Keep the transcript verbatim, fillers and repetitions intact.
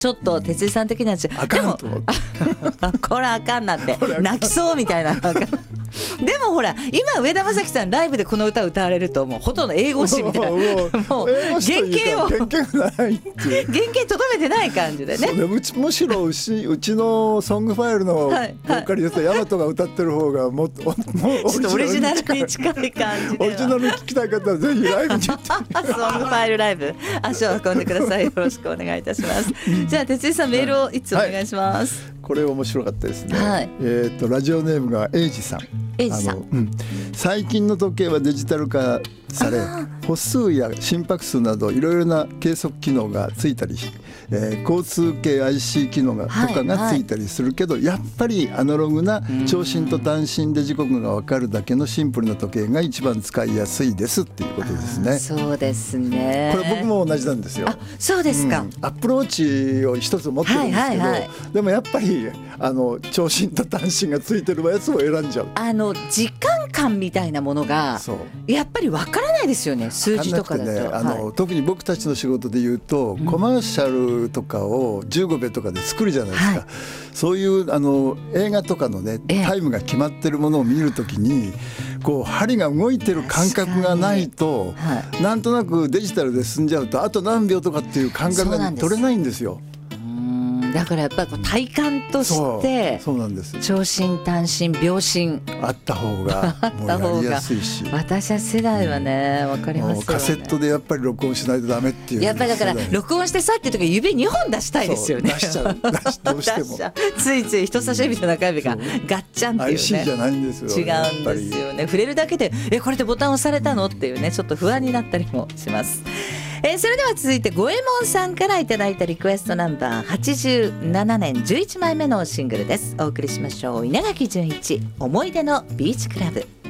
ちょっと哲井さん的なやつあかんと思ってこれあかんなって泣きそうみたいなでもほら今上田正樹さんライブでこの歌を歌われるともうほとんど英語詞みたいなもう原型を原型がないっていう原型とどめてない感じでね。 そううちむしろうちうちのソングファイルのボーカリストヤマトが歌ってる方がもっともうオリジナルに近い感じでオリジナルに聞きたい方はぜひライブに行ってソングファイルライブ足を運んでください。よろしくお願いいたしますじゃあ哲井さんメールをいつお願いします、 はい、これ面白かったですね、 はい、 えー、とラジオネームがエイジさん。 エイジさん、 あの、うん、最近の時計はデジタル化され歩数や心拍数などいろいろな計測機能がついたり、えー、交通系 アイシー 機能が、はい、とかがついたりするけど、やっぱりアナログな長針と短針で時刻が分かるだけのシンプルな時計が一番使いやすいですっていうことですね。 そうですね。 これ僕も同じなんですよ。 あ、そうですか、 うん、アップローチを一つ持ってるんですけど、はいはいはい、でもやっぱりあの長針と短針がついてるやつを選んじゃう。 あの時間感みたいなものがやっぱり分からないですよね、数字とかだと、ね、 あの、はい、特に僕たちの仕事でいうと、うん、コマーシャルとかをじゅうごびょうとかで作るじゃないですか、はい、そういうあの映画とかのねタイムが決まってるものを見るときにこう針が動いてる感覚がないと、はい、なんとなくデジタルで進んじゃうとあと何秒とかっていう感覚が取れないんですよ。 だからやっぱりこう体感としてそうなんです。 長針短針秒針あった方がもうやりやすいし私は世代はね分かりますよね。 カセットでやっぱり録音しないとダメっていう、 やっぱりだから録音してさっていう時は指にほん出したいですよね。 出しちゃう出しどうしてもついつい人差し指と中指がガッチャンっていうねアイシー じゃないんですよ。 違うんですよね。触れるだけでえこれでボタン押されたのっていうねちょっと不安になったりもします。えー、それでは続いて五右衛門さんからいただいたリクエストナンバーはちじゅうななねんじゅういちまいめのシングルです。お送りしましょう。稲垣潤一思い出のビーチクラブ。